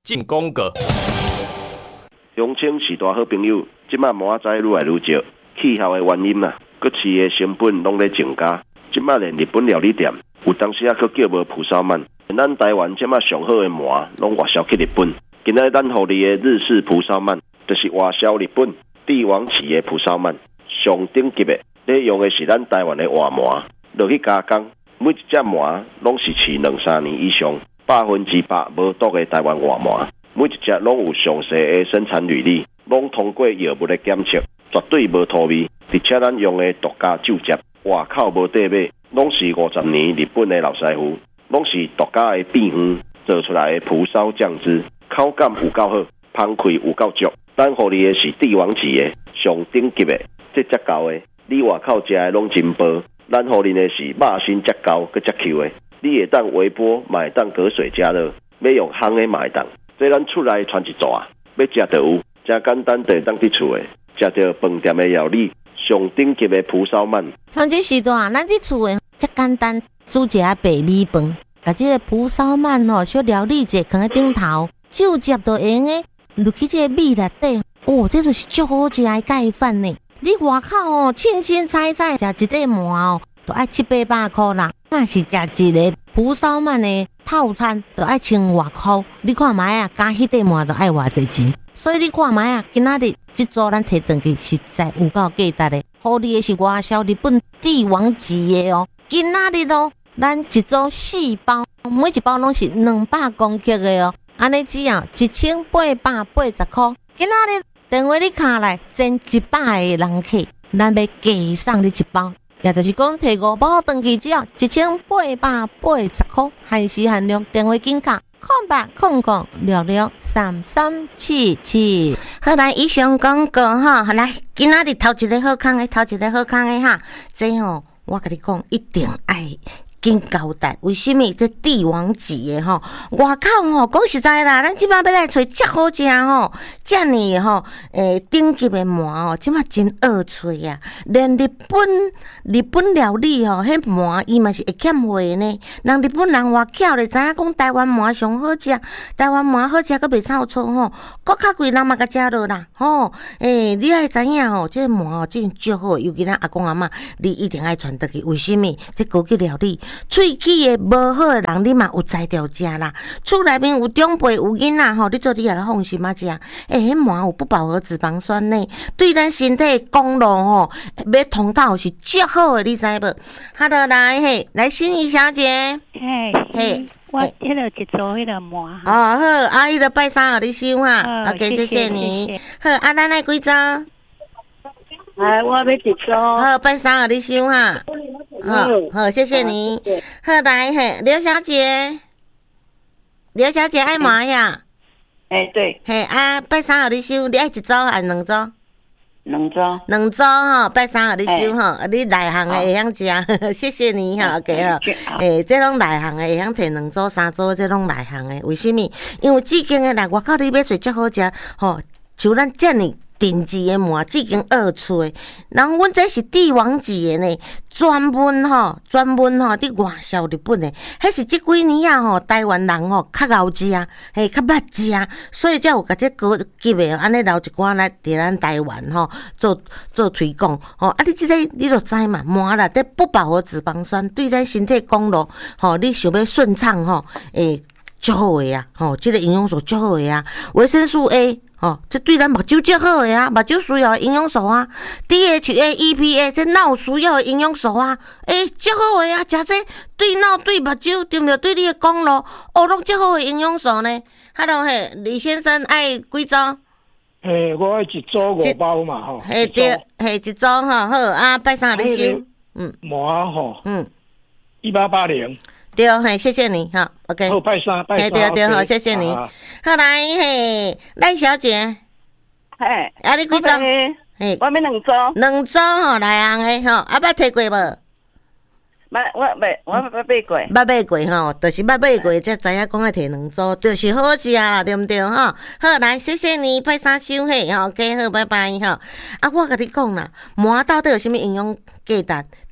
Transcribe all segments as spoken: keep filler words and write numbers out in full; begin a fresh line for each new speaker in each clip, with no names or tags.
进广告。
乡亲是大好朋友，即马麻仔愈来愈少，气候的原因啊，搁饲的成本拢咧增加。即马连日本料理店有当时啊，搁叫无蒲烧鳗。咱台湾即马上好的麻，拢外销去日本。今仔咱互你的日式蒲烧鳗，就是外销日本帝王企的蒲烧鳗，上顶级的。咧用的是咱台湾的活麻，落去加工，每一只麻拢是饲两三年以上，百分之百无毒的台湾活麻。每一只拢有详细的生产履历，拢通过药物的检测，绝对无土味。而且咱用的独家酒汁，外口无底买，拢是五十年日本的老师傅，拢是独家的秘方做出来的蒲烧酱汁，口感有够好，香气有够足。咱互你的是帝王级的上顶级的，这只高的，你外口食的拢真薄。咱互你的是肉身只高，佮只 Q 的，你会当微波，嘛会当隔水加热，要用烘的嘛会当。这咱厝内传一组啊，要食就有，真简单就当伫厝的，食到饭店的料理，上顶级的蒲烧鳗。
像这时段，咱伫厝的真简单，煮一下白米饭，把这个蒲烧鳗吼，小料理者放在顶头，酒汁就用的入去这个米内底，哦，这就是足好食的盖饭呢。你外口哦，凊凊彩彩食一块麻哦，都爱七八百块啦。那是食一个蒲烧鳗的套餐，都爱千外块。你看卖啊，加迄块麻都爱偌济钱。所以你看卖啊，今仔日这组咱摕转去，实在有够价值的。互你的是外销日本帝王级的哦。今仔日哦，咱一组四包，每一包拢是两百公克的哦。安尼只要一千八百八十块。今仔日电话你卡来，前一百个人客，咱要加送你一包。也就是讲，摕五包回去只要一千八百八十块，限时限量。电话紧卡空八空空六六三三七七。好，来以上广告哈，来今仔日头一个好康的，头一个好康的哈，这吼我跟你讲，一定爱紧交代。为什么这帝王级的吼？外口吼讲实在啦，咱即摆要来找遮好食吼，遮尼吼诶顶级的麻哦，即摆真好找啊！连日本日本料理吼，迄麻伊嘛是会欠货呢。人日本人外巧咧，知影讲台湾麻上好食，台湾麻好食佫袂臭臭吼，国较贵人嘛甲食落啦吼。诶、欸，你爱知影吼，这麻哦真足好，尤其咱阿公阿嬷，你一定爱传得去。为什么？这高级料理。喙齿的无好的人，你嘛有才调食啦。厝内面有长辈有囡仔吼，你做你也放心啊食。诶、欸，迄麻有不饱和脂肪酸呢，对咱身体公路吼，要通透是足好的，你知无？哈喽，来嘿，来心怡小姐，
嘿，
嘿，
我迄个一组迄个麻。
哦好，阿姨的拜三互你收哈 ，OK， 谢谢你。好，啊，咱来几张？
哎，我要一组。
好，拜三互你收哈。好好，谢谢你。好，来嘿，刘小姐，刘小姐爱麻呀？
哎、欸，对。
嘿啊，拜三互你收，你爱一组还是两组？
两组。
两组吼，拜三互你收吼，欸、你内行的会晓食，谢谢你哈 ，OK 哈。诶，这拢内行的会晓摕两组、三组，这拢内行的。为什么？因为至今的来外口你要找足好食吼，像咱遮尔定制的麻，至今二出的，人阮这是帝王级的呢，专门吼，专门吼伫外销日本的，迄是即几年啊吼，台湾人吼较敖食，嘿较捌食，所以才有甲这高级的安尼留一寡来伫咱台湾吼做做推广吼。啊，你即个你就知嘛，麻啦，这不饱和脂肪酸对咱身体公路吼，你想要顺畅吼，诶。足好的啊，吼，这个营养素足好的啊，维生素 A， 吼，这对咱目睭足好的啊，目睭需要的营养素啊 ，D H A、E P A， 这脑需要的营养素啊，诶、欸，足好的啊，食这对脑、对目睭，对不对？对你的公路，哦，拢足好的营养素呢。Hello， 嘿，李先生爱几组？
诶，我爱一组五包嘛，吼。
嘿对，嘿一组吼，好啊，拜三你收，嗯，
麻吼，
嗯，
一八八零。
对，嘿，谢谢你，好 ，OK。
好，拜三，拜三。
对对，好，谢谢你。好来，嘿，赖小姐，
嘿，
啊，你几组？
嘿，我要两组。
两组吼，内行的吼，啊，捌摕过无？
捌，我捌，我捌买过。
捌买过吼，就是捌买过，才知影讲要摕两组，就是好食啦，对毋对吼？好，来，谢谢你，拜三收嘿，吼 ，OK， 好，拜拜吼。啊，我甲你讲啦，麻到底有啥物营养价值？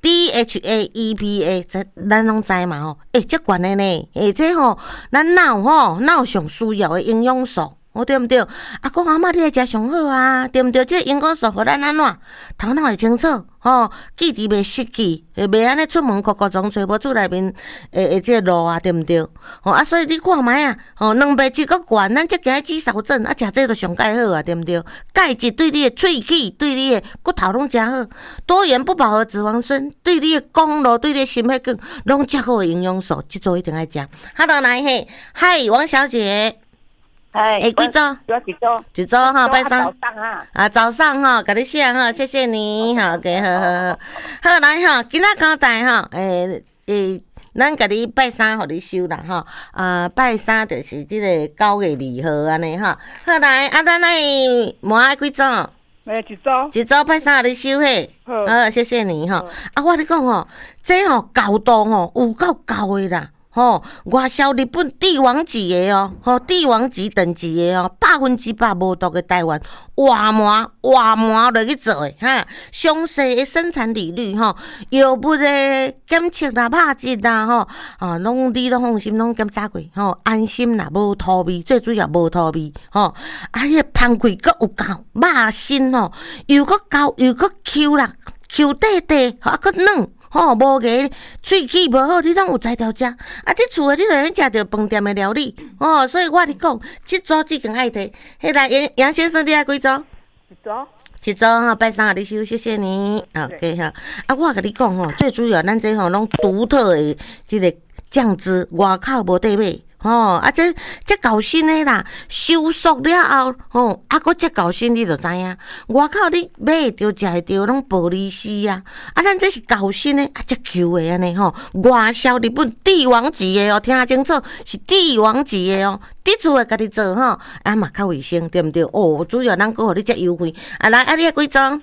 D H A E P A， 这咱拢知嘛吼，诶、欸，足悬的呢，诶、欸，这吼咱脑吼脑上需要的营养素。哦，对毋对？啊，讲阿嬷你爱食上好啊，对毋对？这营养素互咱安怎头脑会清楚，吼，记忆袂失去，会袂安尼出门哭哭撞找无厝内面诶诶，这路啊，对毋对？吼啊，所以你看卖啊，吼，两倍质阁悬，咱才惊脂少症，啊，食这都上介好啊，对毋对？钙质对你的喙齿、对你的骨头拢诚好，多元不饱和脂肪酸对你的公路、对你的心血管拢遮好的营养素，这组一定爱食。Hello， 来嘿，嗨，王小姐。
哎，
哎，几周？
有几周？
几周哈？拜三
早上啊，
啊，早上哈，给你写哈，谢谢你，好，OK，好好好，好来哈，今仔交代哈，诶诶，咱给你拜三，互你收啦哈，啊，拜三就是这个九月二號安尼哈，好来，啊，咱来摸爱几周？
诶，一周？
一周拜三互你收嘿，好，谢谢你哈，啊，我你讲吼，这吼高度吼有够高的啦。吼、哦，外销日本帝王级的哦，吼、哦、帝王级等级的哦，百分之百无毒的台湾活膜活膜落去做的哈，详细的生产利率吼，药物的检测啦、拍质啦吼，啊，拢你都放心，拢检查过吼，安心啦，无土味，最主要无土味吼，啊，迄个香气阁有够，肉身吼又阁高又阁 Q 啦 ，Q 底底，啊，阁软。吼、哦，无个喙齿无好，你拢有才调食。啊，伫厝诶，你就用食着饭店诶料理。哦，所以我咧讲，即组只cần爱摕。迄来杨杨先生，你爱几组？
一组。
一组哈，拜三互你收，谢谢你。OK 哈，啊，我甲你讲吼，最主要咱这吼拢独特诶，即个酱汁，外口无得买。吼、哦，啊，这这高新的啦，收束了后，吼、哦，啊，搁这高新你就知影，外口你买会着、食会着，拢玻璃丝啊，啊，咱这是高新的，啊，这 Q 的安尼吼，外销日本帝王级的哦，听清楚，是帝王级的哦，伫厝诶家己做吼，啊嘛较卫生，对毋对？哦，主要咱搁互你遮优惠，啊来，啊你几种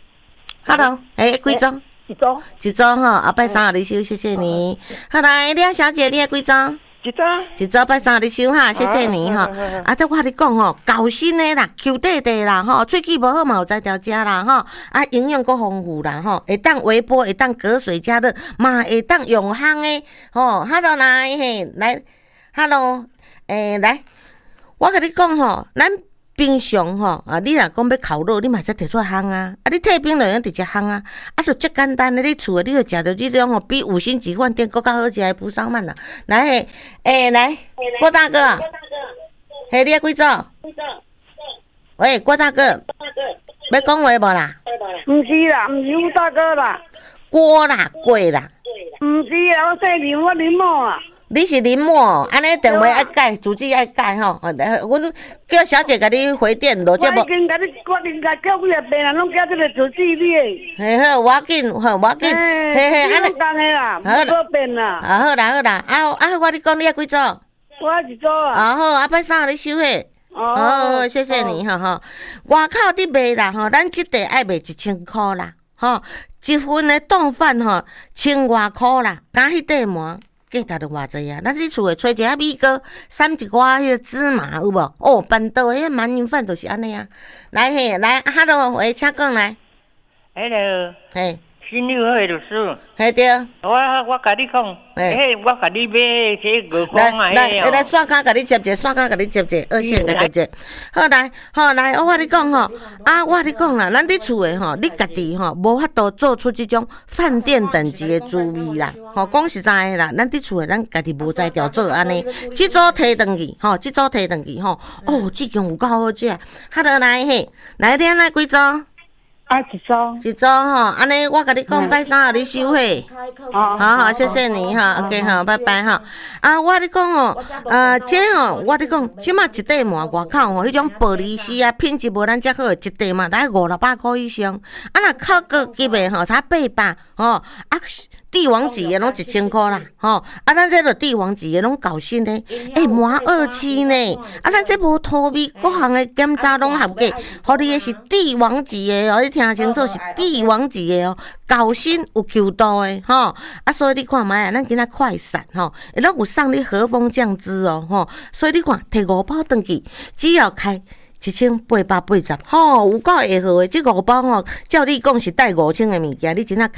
？Hello， 诶、欸，几种？
一周。
一种吼，啊拜三互你收，谢谢你。好来，李小姐，你几种？
一周，
一周拜三你收哈，谢谢你哈。啊，这我跟你讲吼，高新的啦，Q 底底啦，吼，喙齿无好嘛有才调食啦，吼，啊，营养够丰富啦，吼，会当微波，会当隔水加热，嘛会当永康的，吼。Hello 来嘿，来 ，Hello， 诶、欸、来，我跟你讲吼，咱平常吼啊，你若讲要烤肉，你嘛才摕出来烘啊，啊，你退冰就用直接烘啊，啊，就足简单的，你厝诶，你就食着这种吼，比五星级饭店搁较好食的蒲烧鳗啦。来，诶、欸，来，郭大哥，嘿，你几组？喂，郭大哥，要讲话无啦？
毋是啦，毋是吴大哥啦，
郭啦，过啦。
毋是啦，我姓林，我林某啊。
你是林默，安尼电话爱改，主机爱改吼。阮叫小姐甲你回电，落这无。
我已经甲你，我已经甲叫几个病人拢叫这个主机你的。
嘿好，我紧，好，我紧。嘿嘿，安尼。
讲的啦，无多变啦。
啊好啦好啦，啊啊，我你讲你要几组？
我一组啊。
啊好，啊拜三互你收嘿。
哦。
好，谢谢你哈哈。外口伫卖啦吼，咱即地爱卖一千箍啦，吼，一份的冻饭吼，千外箍啦，加迄块膜。价值着偌济啊！咱伫厝诶揣一下米糕，撒一寡迄个芝麻有无？哦，板豆迄个鳗鱼饭就是安尼啊！来嘿，来哈喽，喂，请讲来。
迄个
嘿，
新六会律师。
嘿对。
我我甲你讲，迄我甲你买迄个光啊，
来来来，刷卡甲你接者，刷卡甲你接者，二线甲接者。好来，好来，我甲你讲吼，啊，我甲你讲啦，咱伫厝诶吼，你家己吼无法度做出即种饭店等级诶滋味啦。吼，讲实在诶啦，咱伫厝诶，咱家己无才调做安尼，即组摕转去，吼，即组摕转去吼，哦，即样有够好食。哈落来嘿，来点来几组？
啊，一组，
一组吼，安尼我甲你讲，拜三互你收嘿。好好，谢谢你哈 ，OK 哈，拜拜哈。啊，我你讲哦，呃，这哦，我你讲，即马一块膜外口吼，迄种玻璃丝啊，品质无咱遮好，一块嘛，大概五六百块以上。啊，若靠高级的吼，才八百吼，啊。帝王级的拢一千块啦，吼！啊，咱这个帝王级的拢高新的，诶，满二期呢。啊，咱这无土味，各项的检查拢合格，互你的是帝王级的哦，你听清楚是帝王级的哦，高新有 Q 度的吼。啊，所以你看卖啊，咱今仔快闪吼，会拢有送你和风酱汁哦，吼。所以你看摕五包转去，只要开。一千八百八十，吼、哦，有够会好诶！即五包吼，照你讲是带五千诶物件，你真正开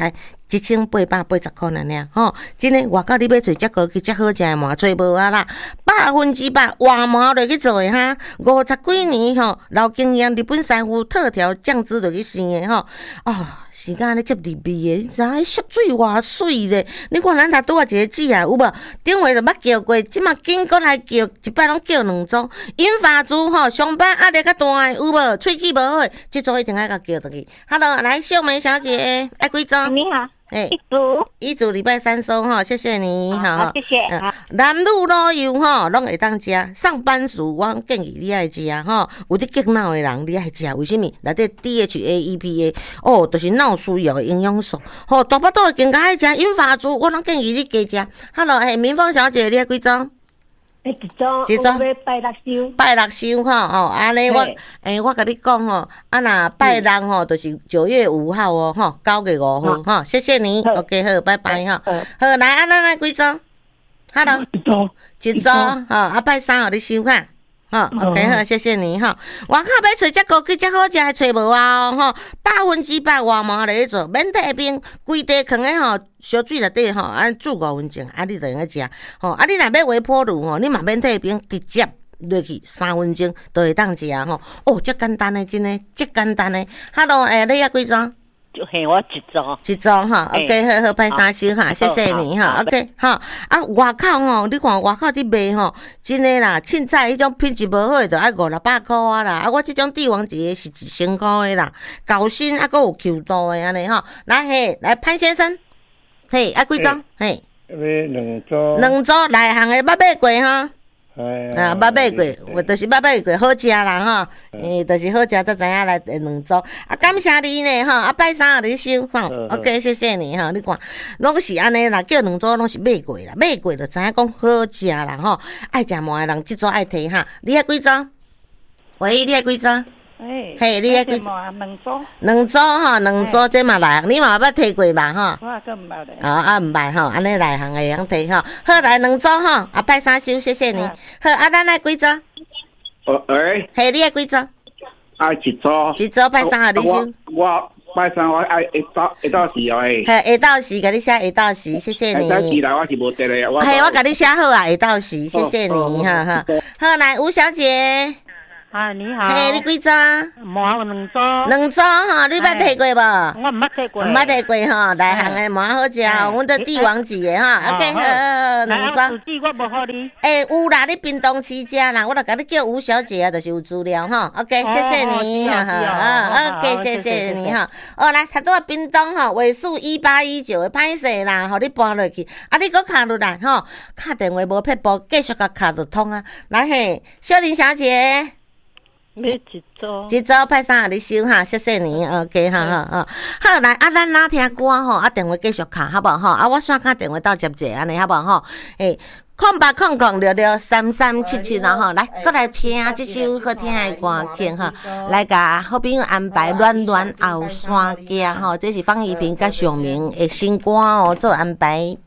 一千八百八十块尔尔，吼！真诶，外口你要找遮高级、遮好食诶麻，找无啊啦，百分之百换麻落去做诶哈，五十几年吼，老经验，日本师傅特调酱汁落去生诶吼，哦，时间安尼接入味诶，你知影色水偌水咧？你看咱头拄啊一个姊啊，有无？顶回就捌叫过，即马紧过来叫，一摆拢叫两组。银发族吼，上班压力较大诶，有无？喙齿无好诶，即组一定爱甲叫倒去。Hello， 来秀梅小姐，爱几组？
你好。
哎，
一组
一组礼拜三收哈，谢谢你哈，
谢谢。
呃、男女老幼哈，拢会当食。上班族我建议你爱食哈，有啲激脑的人你爱食，为什么？内底 D H A E P A 哦，就是脑需要的营养素。吼、哦，大巴肚的更加爱食。银发族我拢建议你加食。Hello， 嘿，明凤小姐，你爱几种？
一种，
一种
拜六收，
拜六收吼，哦，安尼我，诶，我甲你讲吼，啊若拜六吼，就是九月五号哦，吼，九月五号，吼，谢谢你 ，OK， 好，拜拜吼，好，来，啊，咱来几组 ？Hello，
一组，
一组，吼，啊，拜三互你收哈。吼 ，OK， 好，谢谢你吼。外口要找遮高级、遮好食的找无啊吼，百分之百外毛来做，免退冰，规地放诶吼，烧水内底吼，安煮五分钟，啊，你就用个食。吼，啊，你若要微波炉吼，你嘛免退冰，直接落去三分钟就会当食吼。哦，遮简单诶，真诶，遮简单诶。Hello， 诶、欸，你要几张？
就系我一组，
一组哈 ，OK， 好好拜三收哈，谢谢你哈 ，OK， 哈，啊，外口吼，你看外口伫卖吼，真诶啦，凊彩迄种品质无好诶，就爱五六百箍啊啦，啊，我即种帝王级诶是一千箍诶啦，高新啊，阁有 Q 度诶安尼吼，来嘿，来潘先生，嘿，啊几种？嘿，
要两组，
两组内行诶，捌买过哈。啊，捌买过，我就是捌买过，好食啦吼，诶，就是好食，才知影来两组。啊，感谢你呢吼，啊，拜三互你收吼 ，OK， 谢谢你吼，你看，拢是安尼啦，叫两组拢是买过啦，买过就知影讲好食啦吼，爱食麻诶人即组爱摕哈，你爱几组？喂，你爱几组？
哎，
嘿，你爱几组？
两组，
两组吼，两组这嘛来，你嘛捌摕过吧吼？
我更毋捌咧。
哦，啊，毋捌吼，安尼内行诶通摕吼，好来两组吼，啊，拜三收，谢谢你。好，啊，咱来几组？
哦，诶，
嘿，你爱几组？
爱一组，
一组拜三互你收。
我拜三我爱下到下到时哦诶。
嘿，下到时，甲你写下到时，谢谢你。
下到时来我是无得咧，我。
嘿，我甲你写好啊，下到时，谢谢你，哈哈。好，来吴小姐。
啊，你好。
嘿，你几组？
麻有两组。
两组吼，你捌摕过无？
我毋捌摕过。
毋捌摕过吼，内行诶麻好食，阮都帝王级诶吼。OK， 好，好，两组。
数字我无互你。
诶，有啦，你屏东市食啦，我著甲你叫吴小姐啊，就是有资料吼。OK， 谢谢你，哈哈，啊 ，OK， 谢谢你哈。哦，来，差不多屏东吼，尾数一八一九诶，歹势啦，互你搬落去，啊，你搁卡落来吼，敲电话无撇步，继续甲敲就通啊。来嘿，秀玲小姐。
要一组，
一组派三互你收哈，谢谢你 ，OK 哈哈哈。好来，啊，咱哪听歌吼，啊电话继续敲，好无吼？啊，我线卡电话到接者安尼，好无吼？诶，空八空空六六三三七七啦吼，来，搁来听即首好听诶歌曲吼，来甲好朋友安排《暖暖后山行》吼，这是方怡萍甲尚明诶新歌哦，做安排。